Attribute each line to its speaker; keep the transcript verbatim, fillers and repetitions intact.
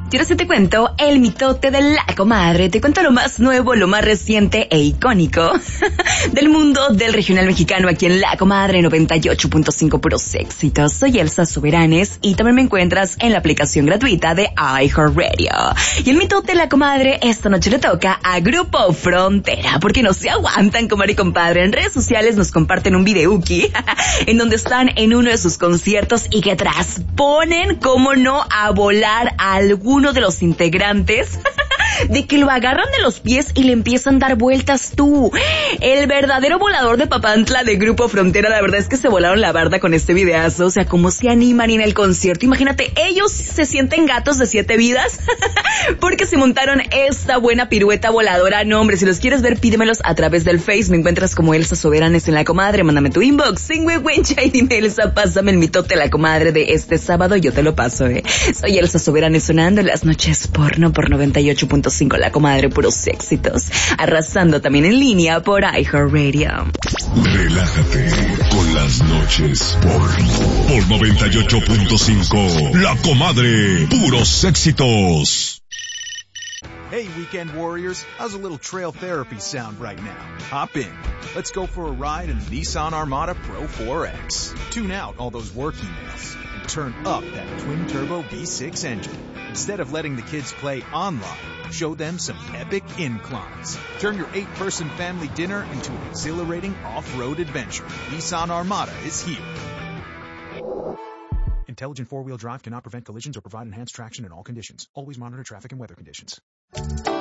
Speaker 1: Y ahora sí te cuento el mitote de la comadre. Te cuento lo más nuevo, lo más reciente e icónico del mundo del regional mexicano aquí en La Comadre noventa y ocho punto cinco puros éxitos. Soy Elsa Soberanes y también me encuentras en la aplicación gratuita de iHeartRadio. Y el mitote de la comadre esta noche le toca a Grupo Frontera, porque no se aguantan, comadre y compadre. En redes sociales nos comparten un videuki en donde están en uno de sus conciertos y que transponen, cómo no, a volar a algún uno de los integrantes, de que lo agarran de los pies y le empiezan a dar vueltas tú. El verdadero volador de Papantla de Grupo Frontera, la verdad es que se volaron la barda con este videazo, o sea, cómo se animan en el concierto. Imagínate, ellos se sienten gatos de siete vidas porque se montaron esta buena pirueta voladora. No, hombre, si los quieres ver, pídemelos a través del Face. Me encuentras como Elsa Soberanes en La Comadre. Mándame tu inbox, sin huehuencha, y dime, Elsa, pásame el mitote de La Comadre de este sábado. Yo te lo paso, eh. Soy Elsa Soberanes sonando las noches porno por noventa y ocho punto cinco La Comadre, puros éxitos. Arrasando también en línea por iHeartRadio.
Speaker 2: Relájate con las noches porno por noventa y ocho punto cinco La Comadre, puros éxitos.
Speaker 3: Hey, weekend warriors, how's a little trail therapy sound right now? Hop in. Let's go for a ride in the Nissan Armada Pro four X. Tune out all those work emails and turn up that twin-turbo V six engine. Instead of letting the kids play online, show them some epic inclines. Turn your eight-person family dinner into an exhilarating off-road adventure. Nissan Armada is here. Intelligent four-wheel drive cannot prevent collisions or provide enhanced traction in all conditions. Always monitor traffic and weather conditions.